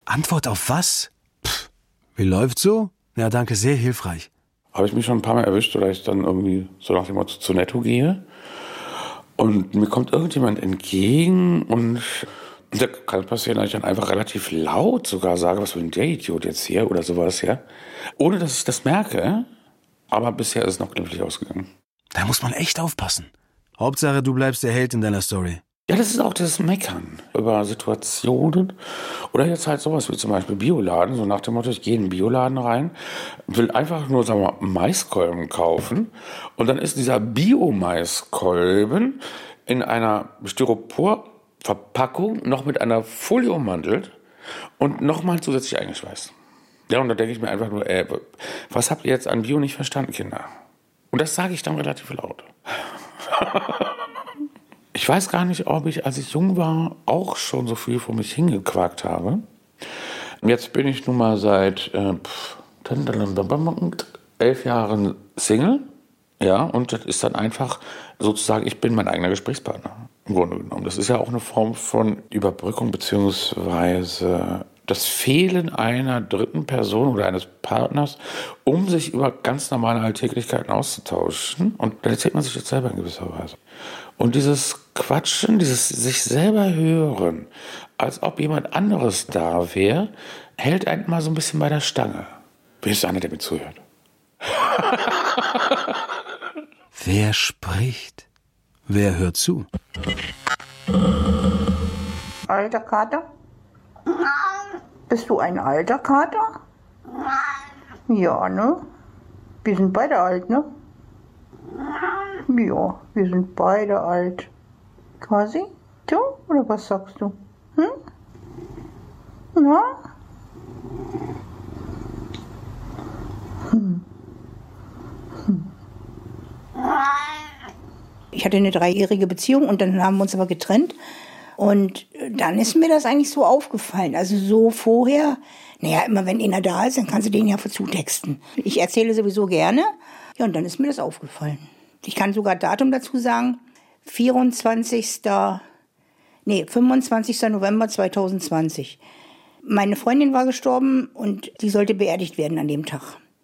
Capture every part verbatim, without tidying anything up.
Antwort auf was? Pff, wie läuft's so? Ja, danke, sehr hilfreich. Habe ich mich schon ein paar Mal erwischt, oder ich dann irgendwie so nach dem Motto zu Netto gehe und mir kommt irgendjemand entgegen und da kann passieren, dass ich dann einfach relativ laut sogar sage, was für ein der Idiot jetzt hier oder sowas, ja. Ohne, dass ich das merke, aber bisher ist es noch glimpflich ausgegangen. Da muss man echt aufpassen. Hauptsache, du bleibst der Held in deiner Story. Ja, das ist auch das Meckern über Situationen oder jetzt halt sowas wie zum Beispiel Bioladen, so nach dem Motto, ich gehe in den Bioladen rein, will einfach nur, sagen wir mal, Maiskolben kaufen und dann ist dieser Bio-Maiskolben in einer Styroporverpackung noch mit einer Folie ummantelt und nochmal zusätzlich eingeschweißt. Ja, und da denke ich mir einfach nur, ey, was habt ihr jetzt an Bio nicht verstanden, Kinder? Und das sage ich dann relativ laut. Ich weiß gar nicht, ob ich, als ich jung war, auch schon so viel vor mich hingequakt habe. Jetzt bin ich nun mal seit äh, elf Jahren Single. Ja, und das ist dann einfach sozusagen, ich bin mein eigener Gesprächspartner, im Grunde genommen. Das ist ja auch eine Form von Überbrückung beziehungsweise das Fehlen einer dritten Person oder eines Partners, um sich über ganz normale Alltäglichkeiten auszutauschen. Und dann erzählt man sich das selber in gewisser Weise. Und dieses Quatschen, dieses sich selber hören, als ob jemand anderes da wäre, hält einen immer so ein bisschen bei der Stange. Wer ist einer, der mir zuhört? Wer spricht? Wer hört zu? Alter Kater? Bist du ein alter Kater? Ja, ne? Wir sind beide alt, ne? Ja, wir sind beide alt. Quasi? Du? Oder was sagst du? Hm? Na? Hm. Hm. Ich hatte eine dreijährige Beziehung und dann haben wir uns aber getrennt. Und dann ist mir das eigentlich so aufgefallen. Also so vorher, naja, immer wenn einer da ist, dann kannst du den ja zutexten. Ich erzähle sowieso gerne. Ja, und dann ist mir das aufgefallen. Ich kann sogar Datum dazu sagen. vierundzwanzigster Nee, fünfundzwanzigster November zweitausendzwanzig. Meine Freundin war gestorben und die sollte beerdigt werden an dem Tag.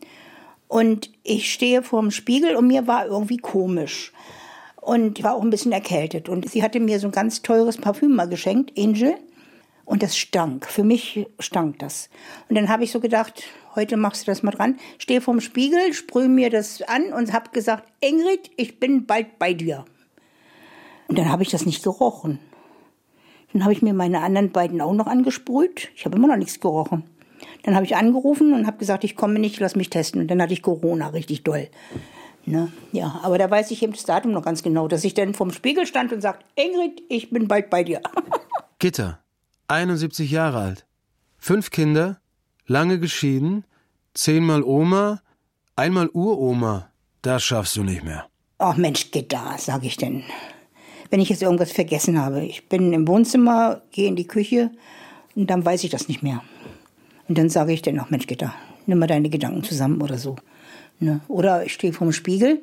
Und ich stehe vor dem Spiegel und mir war irgendwie komisch. Und ich war auch ein bisschen erkältet. Und sie hatte mir so ein ganz teures Parfüm mal geschenkt, Angel. Und das stank. Für mich stank das. Und dann habe ich so gedacht, heute machst du das mal dran. Stehe vorm Spiegel, sprühe mir das an und habe gesagt, Ingrid, ich bin bald bei dir. Und dann habe ich das nicht gerochen. Dann habe ich mir meine anderen beiden auch noch angesprüht. Ich habe immer noch nichts gerochen. Dann habe ich angerufen und habe gesagt, ich komme nicht, lass mich testen. Und dann hatte ich Corona, richtig doll. Ne? Ja, aber da weiß ich eben das Datum noch ganz genau, dass ich dann vorm Spiegel stand und sagte, Ingrid, ich bin bald bei dir. Gitta, einundsiebzig Jahre alt, fünf Kinder, lange geschieden, zehnmal Oma, einmal Uroma. Das schaffst du nicht mehr. Ach Mensch, Gitta, sage ich denn. Wenn ich jetzt irgendwas vergessen habe. Ich bin im Wohnzimmer, gehe in die Küche und dann weiß ich das nicht mehr. Und dann sage ich dann, ach Mensch, Gitta, nimm mal deine Gedanken zusammen oder so. Ne? Oder ich stehe vorm Spiegel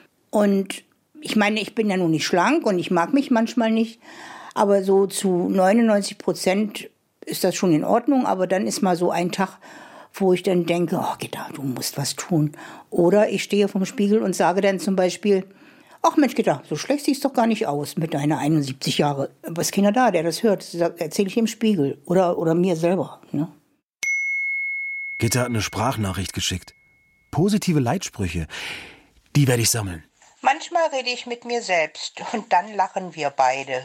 und ich meine, ich bin ja nun nicht schlank und ich mag mich manchmal nicht, aber so zu neunundneunzig Prozent ist das schon in Ordnung, aber dann ist mal so ein Tag, wo ich dann denke, oh Gitta, du musst was tun. Oder ich stehe vorm Spiegel und sage dann zum Beispiel, ach Mensch Gitta, so schlecht siehst du doch gar nicht aus mit deiner einundsiebzig Jahre. Aber ist keiner da, der das hört, das erzähle ich im Spiegel oder, oder mir selber. Ne? Gitta hat eine Sprachnachricht geschickt. Positive Leitsprüche, die werde ich sammeln. Manchmal rede ich mit mir selbst und dann lachen wir beide.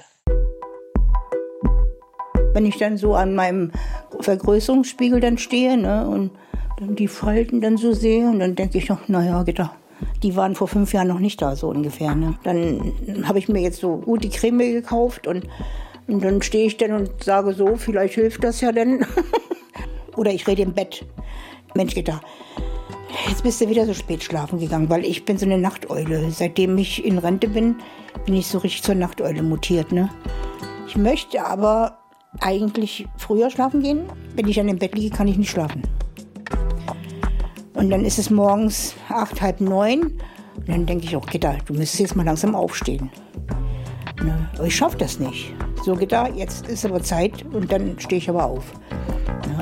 Wenn ich dann so an meinem Vergrößerungsspiegel dann stehe, ne, und dann die Falten dann so sehe und dann denke ich noch, naja, Gitta, die waren vor fünf Jahren noch nicht da, so ungefähr. Ne. Dann habe ich mir jetzt so gut die Creme gekauft und, und dann stehe ich dann und sage so, vielleicht hilft das ja dann. Oder ich rede im Bett. Mensch, Gitta, jetzt bist du wieder so spät schlafen gegangen, weil ich bin so eine Nachteule. Seitdem ich in Rente bin, bin ich so richtig zur Nachteule mutiert. Ne? Ich möchte aber eigentlich früher schlafen gehen. Wenn ich dann im Bett liege, kann ich nicht schlafen. Und dann ist es morgens acht, halb neun. Und dann denke ich auch, Gitta, du müsstest jetzt mal langsam aufstehen. Ne? Aber ich schaffe das nicht. So, Gitta, jetzt ist aber Zeit und dann stehe ich aber auf.